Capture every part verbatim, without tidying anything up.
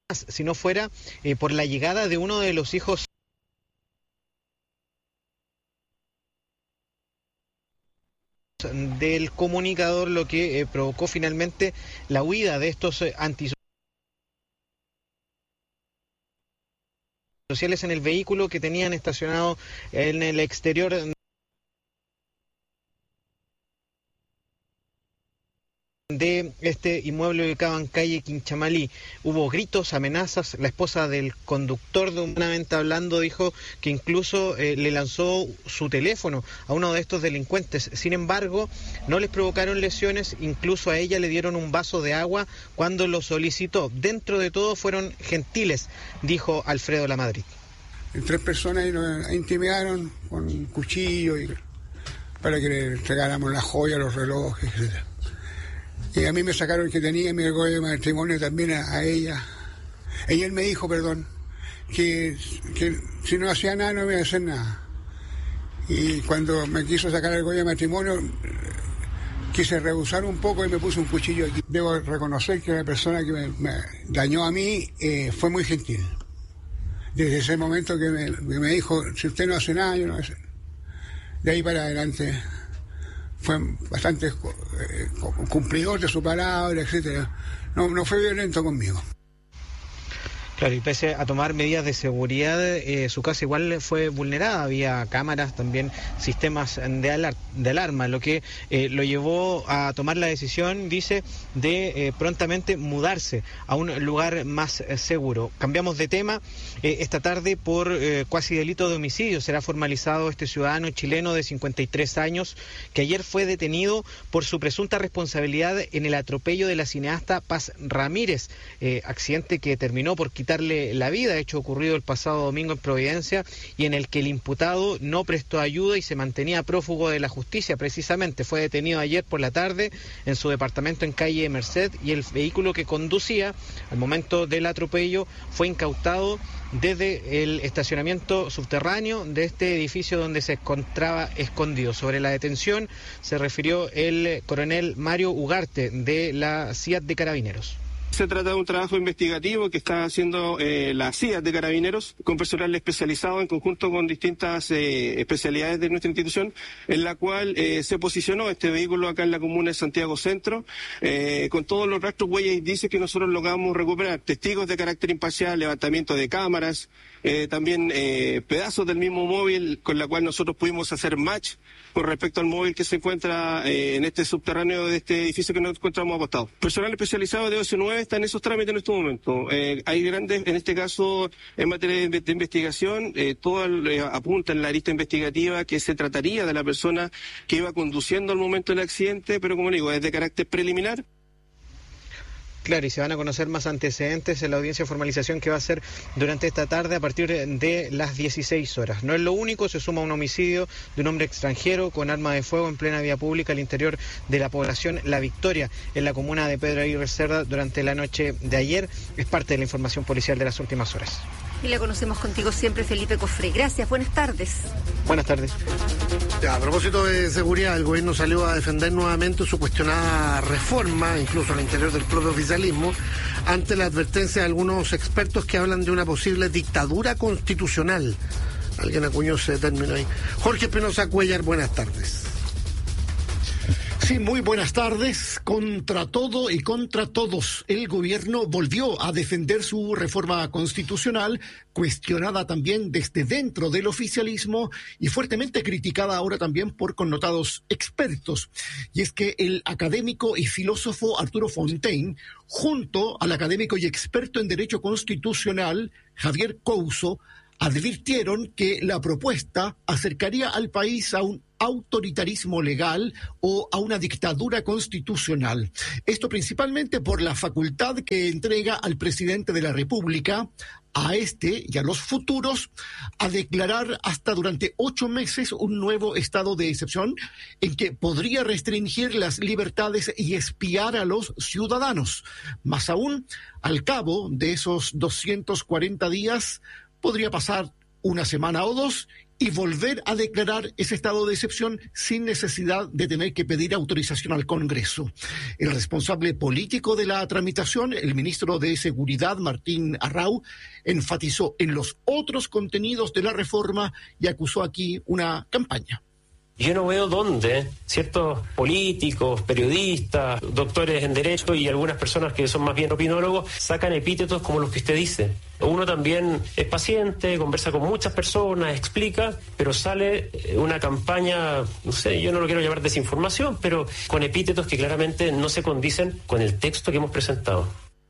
si no fuera eh, por la llegada de uno de los hijos del comunicador, lo que eh, provocó finalmente la huida de estos eh, antisociales en el vehículo que tenían estacionado en el exterior de este inmueble ubicado en calle Quinchamalí. Hubo gritos, amenazas. La esposa del conductor, de humanamente hablando, dijo que incluso eh, le lanzó su teléfono a uno de estos delincuentes. Sin embargo, no les provocaron lesiones, incluso a ella le dieron un vaso de agua cuando lo solicitó. Dentro de todo fueron gentiles, dijo Alfredo Lamadrid. Tres personas nos intimidaron con un cuchillo y para que le entregáramos las joyas, los relojes, etcétera. Y a mí me sacaron el que tenía mi argolla de matrimonio también a, a ella. Y él me dijo, perdón, que, que si no hacía nada no me iba a hacer nada. Y cuando me quiso sacar el argolla de matrimonio, quise rehusar un poco y me puse un cuchillo aquí. Debo reconocer que la persona que me, me dañó a mí eh, fue muy gentil. Desde ese momento que me, que me dijo, si usted no hace nada, yo no hace. De ahí para adelante fue bastante eh, cumplidor de su palabra, etcétera. No, no fue violento conmigo. Claro, y pese a tomar medidas de seguridad, eh, su casa igual fue vulnerada. Había cámaras, también sistemas de, alar de alarma, lo que eh, lo llevó a tomar la decisión, dice, de eh, prontamente mudarse a un lugar más eh, seguro. Cambiamos de tema. Eh, esta tarde, por eh, cuasi delito de homicidio, será formalizado este ciudadano chileno de cincuenta y tres años, que ayer fue detenido por su presunta responsabilidad en el atropello de la cineasta Paz Ramírez, eh, accidente que terminó por quitar quitarle la vida, hecho ocurrido el pasado domingo en Providencia, y en el que el imputado no prestó ayuda y se mantenía prófugo de la justicia. Precisamente fue detenido ayer por la tarde en su departamento en calle Merced, y el vehículo que conducía al momento del atropello fue incautado desde el estacionamiento subterráneo de este edificio donde se encontraba escondido. Sobre la detención se refirió el coronel Mario Ugarte de la C I A T de Carabineros. Se trata de un trabajo investigativo que está haciendo eh, la C I A T de Carabineros con personal especializado en conjunto con distintas eh, especialidades de nuestra institución, en la cual eh, se posicionó este vehículo acá en la comuna de Santiago Centro, eh, con todos los rastros, huellas y indicios que nosotros logramos recuperar, testigos de carácter imparcial, levantamiento de cámaras, eh, también eh, pedazos del mismo móvil con la cual nosotros pudimos hacer match con respecto al móvil que se encuentra eh, en este subterráneo de este edificio que nos encontramos acostados. Personal especializado de O S nueve está en esos trámites en este momento. Eh, hay grandes, en este caso, en materia de, de investigación, eh, todo eh, apunta en la lista investigativa que se trataría de la persona que iba conduciendo al momento del accidente, pero como digo, es de carácter preliminar. Claro, y se van a conocer más antecedentes en la audiencia de formalización que va a ser durante esta tarde a partir de las dieciséis horas. No es lo único, se suma un homicidio de un hombre extranjero con arma de fuego en plena vía pública al interior de la población La Victoria, en la comuna de Pedro Aguirre Cerda, durante la noche de ayer. Es parte de la información policial de las últimas horas. Y la conocemos contigo siempre, Felipe Cofré. Gracias, buenas tardes. Buenas tardes. Ya, a propósito de seguridad, el gobierno salió a defender nuevamente su cuestionada reforma, incluso al interior del propio oficialismo, ante la advertencia de algunos expertos que hablan de una posible dictadura constitucional. Alguien acuñó ese término ahí. Jorge Espinosa Cuellar, buenas tardes. Sí, muy buenas tardes. Contra todo y contra todos, el gobierno volvió a defender su reforma constitucional, cuestionada también desde dentro del oficialismo y fuertemente criticada ahora también por connotados expertos. Y es que el académico y filósofo Arturo Fontaine, junto al académico y experto en derecho constitucional Javier Couso, advirtieron que la propuesta acercaría al país a un autoritarismo legal o a una dictadura constitucional. Esto principalmente por la facultad que entrega al presidente de la República, a este y a los futuros, a declarar hasta durante ocho meses un nuevo estado de excepción en que podría restringir las libertades y espiar a los ciudadanos. Más aún, al cabo de esos doscientos cuarenta días, podría pasar una semana o dos y volver a declarar ese estado de excepción sin necesidad de tener que pedir autorización al Congreso. El responsable político de la tramitación, el ministro de Seguridad, Martín Arrau, enfatizó en los otros contenidos de la reforma y acusó aquí una campaña. Yo no veo dónde ciertos políticos, periodistas, doctores en Derecho y algunas personas que son más bien opinólogos sacan epítetos como los que usted dice. Uno también es paciente, conversa con muchas personas, explica, pero sale una campaña, no sé, yo no lo quiero llamar desinformación, pero con epítetos que claramente no se condicen con el texto que hemos presentado.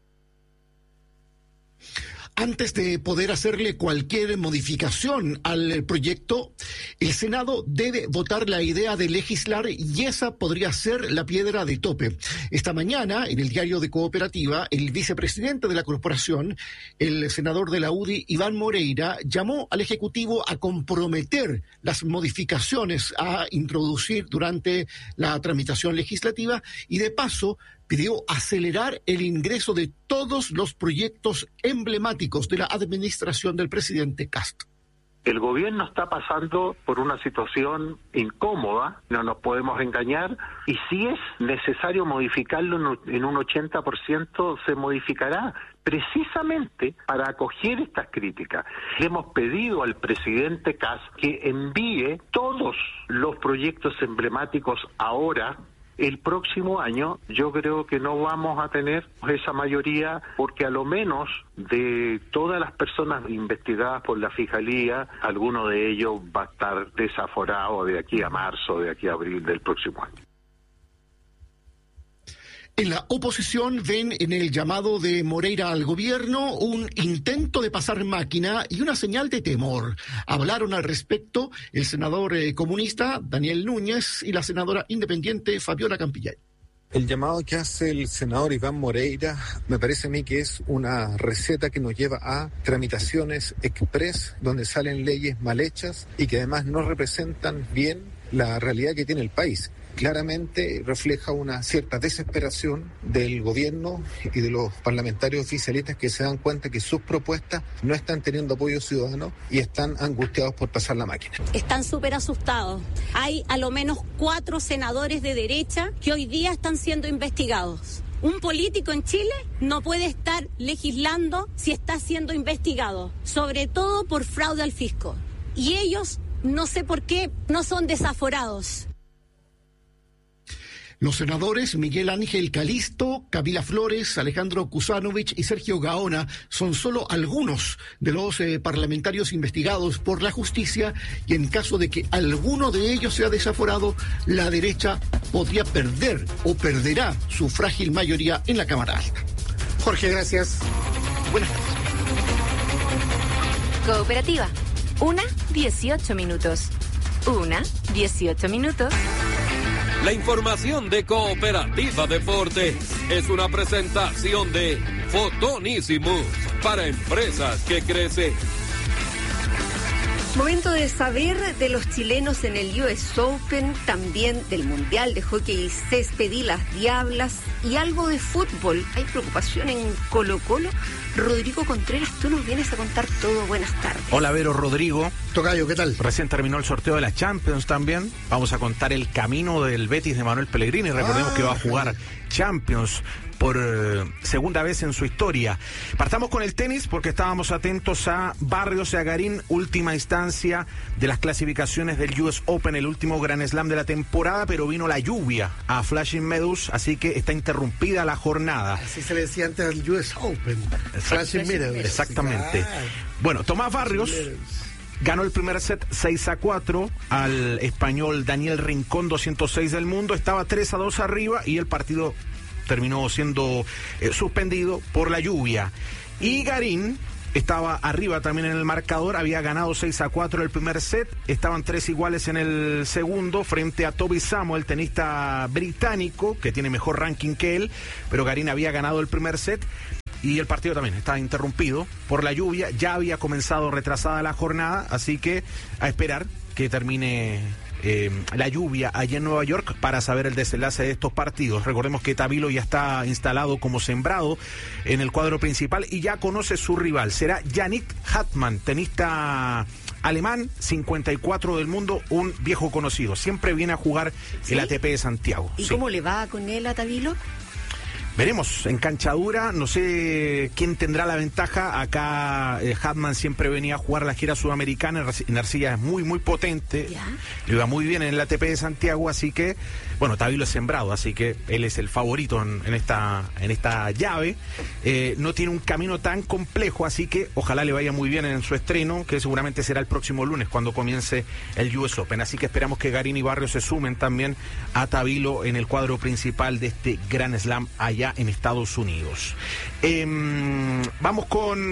Antes de poder hacerle cualquier modificación al proyecto, el Senado debe votar la idea de legislar y esa podría ser la piedra de tope. Esta mañana, en el diario de Cooperativa, el vicepresidente de la corporación, el senador de la U D I, Iván Moreira, llamó al Ejecutivo a comprometer las modificaciones a introducir durante la tramitación legislativa y, de paso, pidió acelerar el ingreso de todos los proyectos emblemáticos de la administración del presidente Castro. El gobierno está pasando por una situación incómoda, no nos podemos engañar, y si es necesario modificarlo en un ochenta por ciento, se modificará precisamente para acoger estas críticas. Le hemos pedido al presidente Castro que envíe todos los proyectos emblemáticos ahora. El próximo año yo creo que no vamos a tener esa mayoría porque a lo menos de todas las personas investigadas por la Fiscalía, alguno de ellos va a estar desaforado de aquí a marzo, de aquí a abril del próximo año. En la oposición ven en el llamado de Moreira al gobierno un intento de pasar máquina y una señal de temor. Hablaron al respecto el senador eh, comunista Daniel Núñez y la senadora independiente Fabiola Campillay. El llamado que hace el senador Iván Moreira me parece a mí que es una receta que nos lleva a tramitaciones express donde salen leyes mal hechas y que además no representan bien la realidad que tiene el país. Claramente refleja una cierta desesperación del gobierno y de los parlamentarios oficialistas que se dan cuenta que sus propuestas no están teniendo apoyo ciudadano y están angustiados por pasar la máquina. Están súper asustados. Hay a lo menos cuatro senadores de derecha que hoy día están siendo investigados. Un político en Chile no puede estar legislando si está siendo investigado, sobre todo por fraude al fisco. Y ellos, no sé por qué, no son desaforados. Los senadores Miguel Ángel Calisto, Camila Flores, Alejandro Kusanovich y Sergio Gaona son solo algunos de los eh, parlamentarios investigados por la justicia y en caso de que alguno de ellos sea desaforado, la derecha podría perder o perderá su frágil mayoría en la Cámara Alta. Jorge, gracias. Buenas tardes. Cooperativa. Una, dieciocho minutos. Una, dieciocho minutos. La información de Cooperativa Deporte es una presentación de Fotonísimos para empresas que crecen. Momento de saber de los chilenos en el U S Open, también del Mundial de Hockey y Césped y las Diablas y algo de fútbol. ¿Hay preocupación en Colo-Colo? Rodrigo Contreras, tú nos vienes a contar todo. Buenas tardes. Hola, Vero, Rodrigo. Tocayo, ¿qué tal? Recién terminó el sorteo de la Champions también. Vamos a contar el camino del Betis de Manuel Pellegrini. Recordemos ah, que va a jugar Champions por eh, segunda vez en su historia. Partamos con el tenis porque estábamos atentos a Barrios y a Garín, última instancia de las clasificaciones del U S Open, el último Grand Slam de la temporada, pero vino la lluvia a Flushing Meadows, así que está interrumpida la jornada. Así se le decía antes al U S Open. Flushing Meadows. Exactamente. Ah. Bueno, Tomás Barrios ganó el primer set seis a cuatro al español Daniel Rincón, doscientos seis del mundo, estaba tres a dos arriba y el partido terminó siendo eh, suspendido por la lluvia. Y Garín estaba arriba también en el marcador, había ganado seis a cuatro el primer set, estaban tres iguales en el segundo frente a Toby Samuel, tenista británico que tiene mejor ranking que él, pero Garín había ganado el primer set y el partido también estaba interrumpido por la lluvia, ya había comenzado retrasada la jornada, así que a esperar que termine Eh, la lluvia allá en Nueva York para saber el desenlace de estos partidos. Recordemos que Tabilo ya está instalado como sembrado en el cuadro principal y ya conoce su rival. Será Yannick Hartmann, tenista alemán, cincuenta y cuatro del mundo, un viejo conocido. Siempre viene a jugar ¿Sí? el A T P de Santiago. ¿Y sí. cómo le va con él a Tabilo? Veremos, en cancha dura, no sé quién tendrá la ventaja. Acá eh, Hartmann siempre venía a jugar la gira sudamericana, en Arcilla es muy, muy potente, ¿Ya? le va muy bien en el A T P de Santiago, así que, bueno, Tabilo es sembrado, así que él es el favorito en, en, esta, en esta llave. Eh, no tiene un camino tan complejo, así que ojalá le vaya muy bien en su estreno, que seguramente será el próximo lunes cuando comience el U S Open. Así que esperamos que Garín y Barrios se sumen también a Tabilo en el cuadro principal de este Grand Slam allá en Estados Unidos. Eh, vamos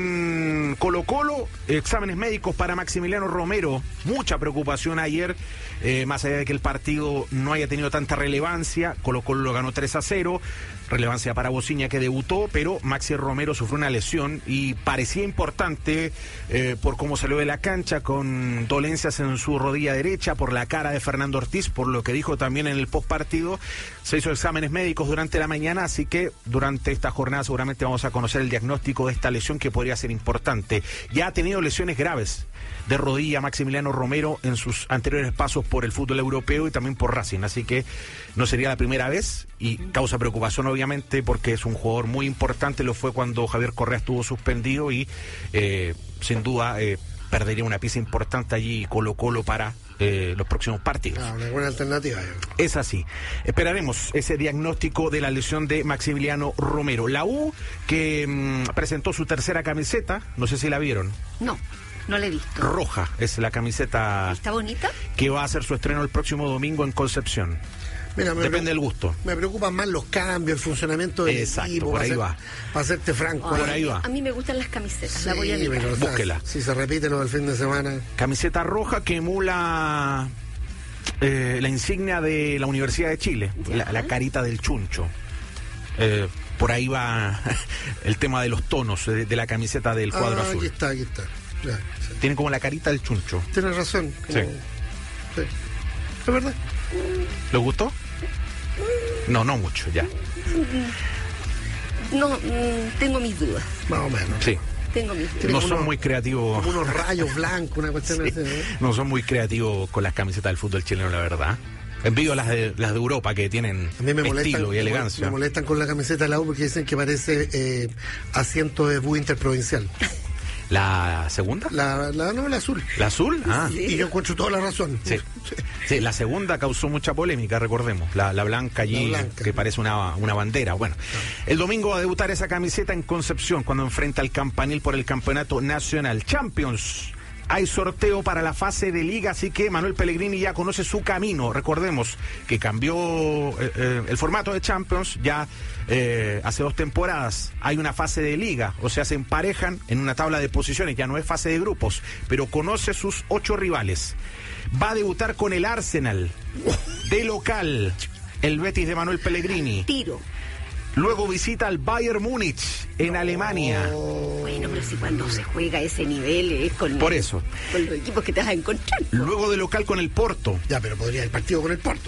con Colo Colo, exámenes médicos para Maximiliano Romero, mucha preocupación ayer, eh, más allá de que el partido no haya tenido tanta relevancia. Colo Colo lo ganó tres a cero, relevancia para Bociña que debutó, pero Maxi Romero sufrió una lesión y parecía importante eh, por cómo salió de la cancha, con dolencias en su rodilla derecha, por la cara de Fernando Ortiz, por lo que dijo también en el postpartido. Se hizo exámenes médicos durante la mañana, así que durante esta jornada seguramente vamos a conocer el diagnóstico de esta lesión que podría ser importante. Ya ha tenido lesiones graves de rodilla Maximiliano Romero en sus anteriores pasos por el fútbol europeo y también por Racing, así que no sería la primera vez y causa preocupación obviamente porque es un jugador muy importante. Lo fue cuando Javier Correa estuvo suspendido y eh, sin duda eh, perdería una pieza importante allí Colo Colo para eh, los próximos partidos. Ah, una buena alternativa. Es así. Esperaremos ese diagnóstico de la lesión de Maximiliano Romero. La U que mmm, presentó su tercera camiseta, no sé si la vieron. No. No la he visto. Roja es la camiseta. ¿Está bonita? Que va a hacer su estreno el próximo domingo en Concepción. Mira, Depende del gusto. Me preocupan más los cambios, el funcionamiento del Exacto, equipo. por ahí ser, va. Para serte franco. Ay, por ahí va. A mí me gustan las camisetas, Sí, la voy a mirar. pero, o sea, Búsquela. Si se repite lo del fin de semana. Camiseta roja que emula eh, la insignia de la Universidad de Chile, la, la carita del chuncho. Eh, por ahí va el tema de los tonos de, de la camiseta del cuadro ah, azul. Aquí está, aquí está. Ya, sí. Tiene como la carita del chuncho. Tienes razón. Como... Sí. sí. ¿Es verdad? ¿Le gustó? No, no mucho, ya. No, mm, tengo mis dudas. Más o menos. Sí. Tengo mis dudas. No unos, son muy creativos. Como unos rayos blancos, una cuestión Sí. así. ¿eh? No son muy creativos con las camisetas del fútbol chileno, la verdad. Envío las de, las de Europa que tienen A mí me molestan, estilo y elegancia. Me molestan con la camiseta de la U porque dicen que parece eh, asiento de bus interprovincial. ¿La segunda? La, la, no, la azul. ¿La azul? Ah. Y, y yo encuentro toda la razón. Sí. Sí, la segunda causó mucha polémica, recordemos. La, la blanca allí, La blanca. que parece una, una bandera. Bueno, el domingo va a debutar esa camiseta en Concepción cuando enfrenta al Campanil por el Campeonato Nacional. Champions. Hay sorteo para la fase de liga, así que Manuel Pellegrini ya conoce su camino. Recordemos que cambió eh, eh, el formato de Champions ya eh, hace dos temporadas. Hay una fase de liga, o sea, se emparejan en una tabla de posiciones, ya no es fase de grupos, pero conoce sus ocho rivales. Va a debutar con el Arsenal de local, el Betis de Manuel Pellegrini. Tiro. Luego visita al Bayern Múnich en Alemania. Bueno, pero si cuando se juega a ese nivel es con, Por eso. con los equipos que te vas a encontrar. Luego de local con el Porto. Ya, pero podría el partido con el Porto.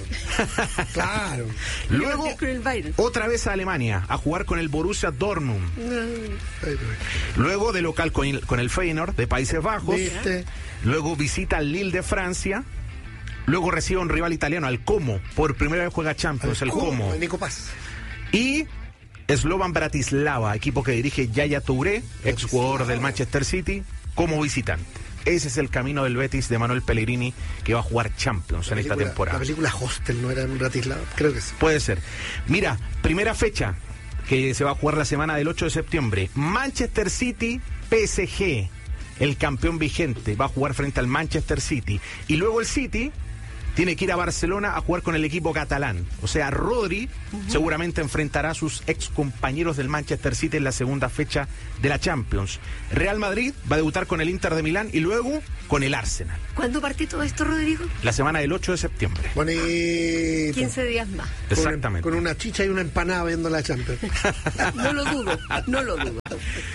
Claro. Luego, Con el Bayern. otra vez a Alemania, a jugar con el Borussia Dortmund. Ay, Luego de local con el, con el Feyenoord de Países Bajos. ¿Viste? Luego visita al Lille de Francia. Luego recibe a un rival italiano, al Como. Por primera vez juega Champions, el Como. El Nico Paz. Y Slovan Bratislava, equipo que dirige Yaya Touré, ex jugador del Manchester City, como visitante. Ese es el camino del Betis de Manuel Pellegrini, que va a jugar Champions en esta temporada. La película Hostel no era en Bratislava, creo que sí. Puede ser. Mira, primera fecha que se va a jugar la semana del ocho de septiembre. Manchester City, P S G, el campeón vigente, va a jugar frente al Manchester City. Y luego el City tiene que ir a Barcelona a jugar con el equipo catalán. O sea, Rodri uh-huh. seguramente enfrentará a sus ex compañeros del Manchester City en la segunda fecha de la Champions. Real Madrid va a debutar con el Inter de Milán y luego con el Arsenal. ¿Cuándo parte todo esto, Rodrigo? La semana del ocho de septiembre. Bonito. quince días más. Exactamente. Con, con una chicha y una empanada viendo la Champions. No lo dudo, no lo dudo.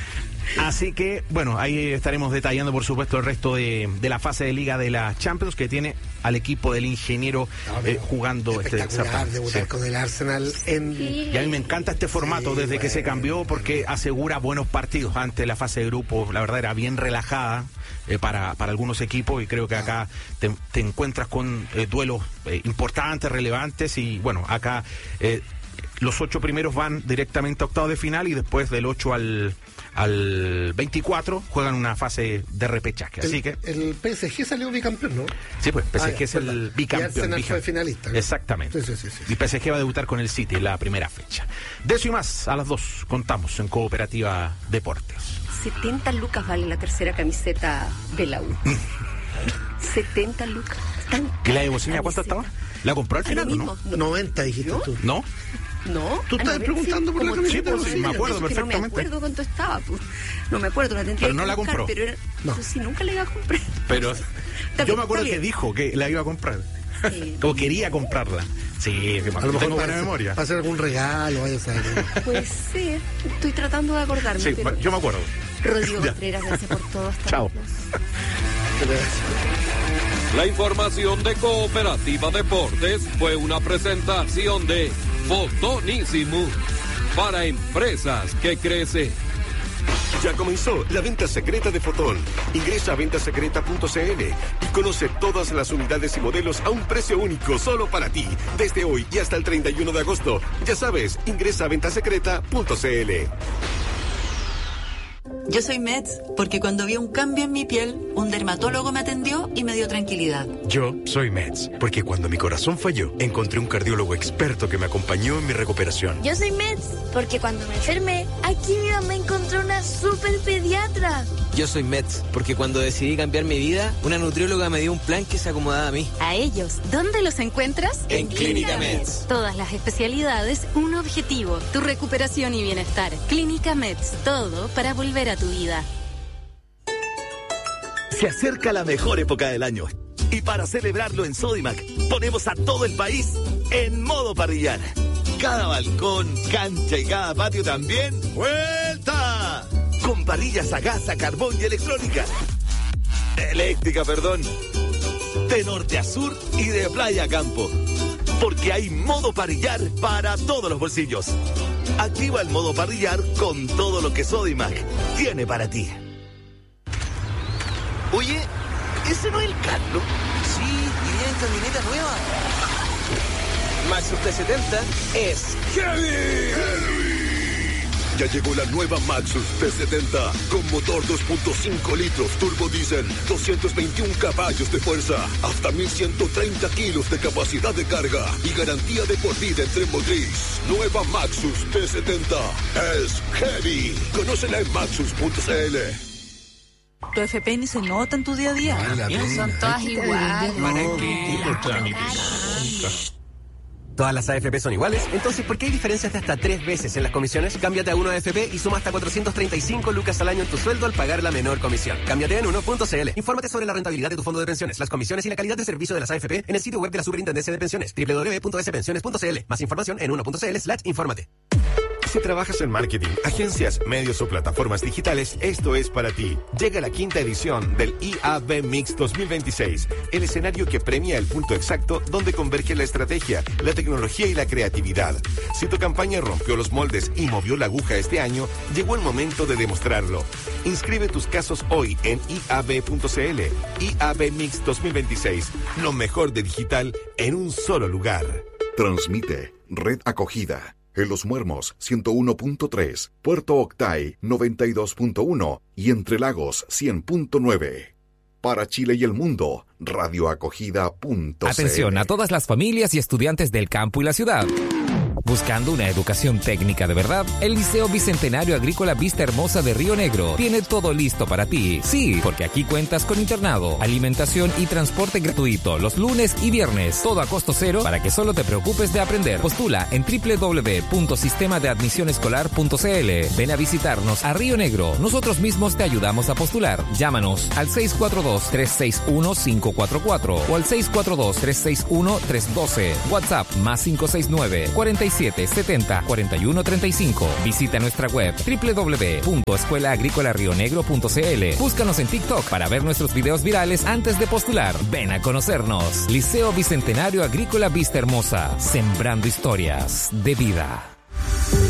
Así que, bueno, ahí estaremos detallando, por supuesto, el resto de, de la fase de Liga de la Champions, que tiene al equipo del ingeniero no, eh, jugando este certamen. Debutar sí. con el Arsenal en... Y a mí me encanta este formato sí, desde bueno. que se cambió, porque asegura buenos partidos. Antes la fase de grupo, la verdad, era bien relajada eh, para, para algunos equipos, y creo que acá te, te encuentras con eh, duelos eh, importantes, relevantes, y bueno, acá eh, los ocho primeros van directamente a octavos de final, y después del ocho al... al veinticuatro juegan una fase de repechaje, el, así que... El P S G salió bicampeón, ¿no? Sí, pues P S G ah, es el bicampeón. Y Arsenal fue finalista, ¿no? Exactamente. Sí, sí, sí, sí. Y P S G va a debutar con el City en la primera fecha. De eso y más, a las dos, contamos en Cooperativa Deportes. setenta lucas vale la tercera camiseta de la U. setenta lucas. ¿Y la de Bocina cuánto estaba? ¿La compró al final o no? noventa dijiste tú. ¿No? No. ¿Tú estás preguntando por la camiseta? Sí, me acuerdo perfectamente. No me acuerdo cuánto estaba. Pues. No me acuerdo, la tendría pero no que la buscar, compró. Pero era, no. Yo sí nunca la iba a comprar. Pero yo me acuerdo que dijo que la iba a comprar. Sí. O quería comprarla. Sí, a lo mejor tengo buena hacer, memoria. ¿Va a hacer algún regalo? Vaya a saber. Pues sí, estoy tratando de acordarme. Sí, pero yo me acuerdo. Rodrigo Contreras, gracias por todo. Hasta Chao. La información de Cooperativa Deportes fue una presentación de Fotonísimo para empresas que crecen. Ya comenzó la venta secreta de Fotón. Ingresa a venta secreta punto c l y conoce todas las unidades y modelos a un precio único solo para ti. Desde hoy y hasta el treinta y uno de agosto. Ya sabes, ingresa a venta secreta punto c l. Yo soy Meds porque cuando vi un cambio en mi piel, un dermatólogo me atendió y me dio tranquilidad. Yo soy Meds porque cuando mi corazón falló, encontré un cardiólogo experto que me acompañó en mi recuperación. Yo soy Meds porque cuando me enfermé, aquí mi mamá encontró una super pediatra. Yo soy Meds porque cuando decidí cambiar mi vida, una nutrióloga me dio un plan que se acomodaba a mí. A ellos, ¿dónde los encuentras? En, en Clínica Meds. Todas las especialidades, un objetivo, tu recuperación y bienestar. Clínica Meds, todo para volver a tu vida. Se acerca la mejor época del año y para celebrarlo en Sodimac ponemos a todo el país en modo parrillar. Cada balcón, cancha y cada patio también ¡vuelta! Con parrillas a gas, a carbón y electrónica. Eléctrica, perdón. De norte a sur y de playa a campo. Porque hay modo parrillar para todos los bolsillos. Activa el modo parrillar con todo lo que Sodimac tiene para ti. Oye, ¿ese no es el Carlos? Sí, iría en camioneta nueva. Maxus T setenta es Heavy. Heavy. Ya llegó la nueva Maxus T setenta con motor dos punto cinco litros turbo diésel, doscientos veintiún caballos de fuerza, hasta mil ciento treinta kilos de capacidad de carga y garantía de por vida en tren motriz. Nueva Maxus T setenta es Heavy. Conócela en maxus punto c l. Tu F P ni se nota en tu día a día. Ay, son todas iguales. ¿Para qué? ¿Todas las A F P son iguales? Entonces, ¿por qué hay diferencias de hasta tres veces en las comisiones? Cámbiate a uno A F P y suma hasta cuatrocientos treinta y cinco lucas al año en tu sueldo al pagar la menor comisión. Cámbiate en uno punto c l. Infórmate sobre la rentabilidad de tu fondo de pensiones, las comisiones y la calidad de servicio de las A F P en el sitio web de la Superintendencia de Pensiones, doble u doble u doble u punto s pensiones punto c l. Más información en uno punto c l slash infórmate. Si trabajas en marketing, agencias, medios o plataformas digitales, esto es para ti. Llega la quinta edición del I A B Mix dos mil veintiséis, el escenario que premia el punto exacto donde converge la estrategia, la tecnología y la creatividad. Si tu campaña rompió los moldes y movió la aguja este año, llegó el momento de demostrarlo. Inscribe tus casos hoy en i a b punto c l. I A B Mix dos mil veintiséis, lo mejor de digital en un solo lugar. Transmite Red Acogida. En Los Muermos, ciento uno punto tres, Puerto Octay, noventa y dos punto uno y Entre Lagos, cien punto nueve. Para Chile y el mundo, radioacogida punto c l. Atención a todas las familias y estudiantes del campo y la ciudad. Buscando una educación técnica de verdad, el Liceo Bicentenario Agrícola Vista Hermosa de Río Negro tiene todo listo para ti. Sí, porque aquí cuentas con internado, alimentación y transporte gratuito los lunes y viernes. Todo a costo cero para que solo te preocupes de aprender. Postula en doble u doble u doble u punto sistema de admisión escolar punto c l. Ven a visitarnos a Río Negro. Nosotros mismos te ayudamos a postular. Llámanos al seis cuatro dos, tres seis uno, cinco cuatro cuatro o al seis cuatro dos, tres seis uno, tres uno dos. WhatsApp más cinco seis nueve, cuarenta y siete siete cero, cuatro uno tres cinco. Visita nuestra web doble u doble u doble u punto escuela agrícola río negro punto c l. Búscanos en TikTok para ver nuestros videos virales antes de postular. Ven a conocernos. Liceo Bicentenario Agrícola Vista Hermosa. Sembrando historias de vida.